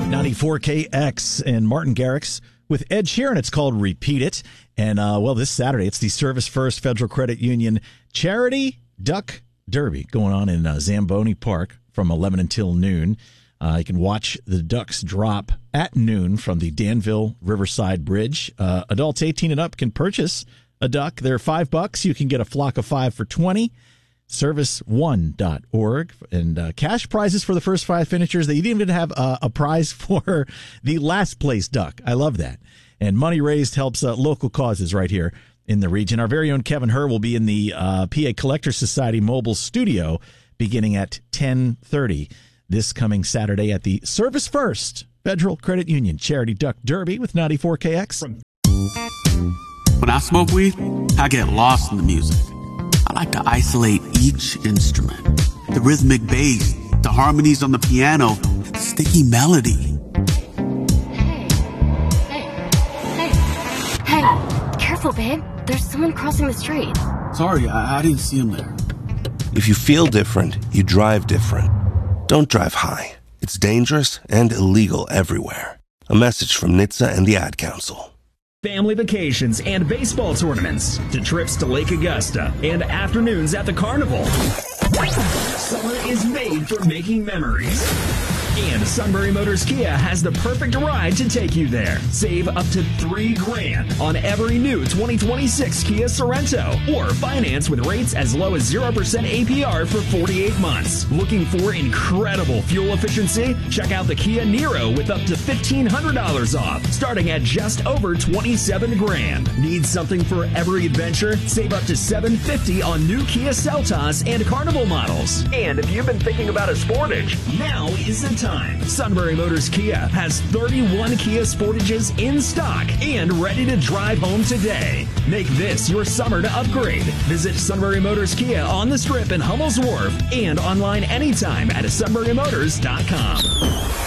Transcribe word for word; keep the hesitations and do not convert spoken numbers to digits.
ninety-four K X and Martin Garrix with Ed Sheeran. It's called Repeat It. And, uh, well, this Saturday, it's the Service First Federal Credit Union Charity Duck Derby going on in uh, Zamboni Park from eleven until noon. Uh, you can watch the ducks drop at noon from the Danville Riverside Bridge. Uh, adults eighteen and up can purchase a duck. They're five bucks. You can get a flock of five for twenty. service one dot org. And uh, cash prizes for the first five finishers. They even have uh, a prize for the last place duck. I love that. And money raised helps uh, local causes right here in the region. Our very own Kevin Herr will be in the uh, P A Collector Society mobile studio beginning at ten thirty this coming Saturday at the Service First Federal Credit Union Charity Duck Derby with ninety-four K X. When I smoke weed, I get lost in the music. I like to isolate each instrument. The rhythmic bass, the harmonies on the piano, the sticky melody. Hey, hey, hey, hey, careful, babe. There's someone crossing the street. Sorry, I, I didn't see him there. If you feel different, you drive different. Don't drive high. It's dangerous and illegal everywhere. A message from N H T S A and the Ad Council. Family vacations and baseball tournaments, to trips to Lake Augusta and afternoons at the carnival. Summer is made for making memories. And Sunbury Motors Kia has the perfect ride to take you there. Save up to three grand on every new twenty twenty-six Kia Sorento, or finance with rates as low as zero percent A P R for forty-eight months. Looking for incredible fuel efficiency? Check out the Kia Niro with up to fifteen hundred dollars off, starting at just over twenty-seven grand. Need something for every adventure? Save up to seven hundred fifty dollars on new Kia Seltos and Carnival models. And if you've been thinking about a Sportage, now is the time. Sunbury Motors Kia has thirty-one Kia Sportages in stock and ready to drive home today. Make this your summer to upgrade. Visit Sunbury Motors Kia on the Strip in Hummel's Wharf and online anytime at sunbury motors dot com.